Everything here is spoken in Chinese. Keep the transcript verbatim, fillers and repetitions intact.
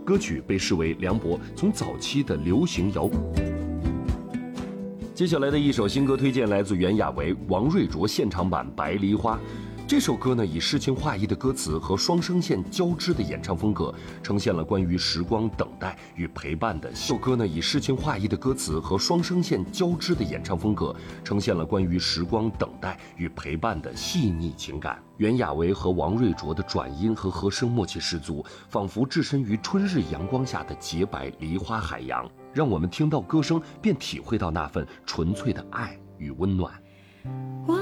歌曲被视为梁博从早期的流行摇滚。接下来的一首新歌推荐来自袁娅维、王瑞卓现场版《白梨花》。这首歌呢，以诗情画意的歌词和双声线交织的演唱风格，呈现了关于时光等待与陪伴的。这首歌呢，以诗情画意的歌词和双声线交织的演唱风格，呈现了关于时光等待与陪伴的细腻情感。袁娅维和王瑞卓的转音和和声默契十足，仿佛置身于春日阳光下的洁白梨花海洋，让我们听到歌声便体会到那份纯粹的爱与温暖。